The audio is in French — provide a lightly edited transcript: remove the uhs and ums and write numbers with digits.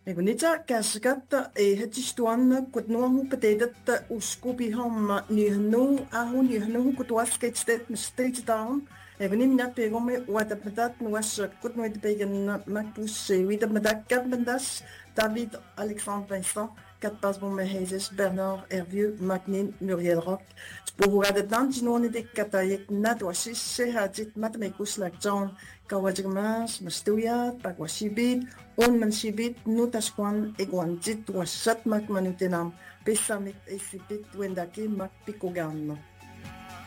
Egunita kasgata hetistuan kutnuamu petedet uskupihom nihnu ahu nihnu kutwasket state state down. Egunim na pegome watapatat nuas kutnuit pegen makpus wida medak mendas David Alexandre Vincent Katpas Bomehezes Bernard Hervieux Magnin Muriel Rock. Spohurade danjinone de katayek nadwasis sehajit matmekus like John Kawajigmas Mastuya Pagwashibit on mansibit nutasquan eguanjit wasat mak manutenam pesamit esipit wendaki mak pikogan.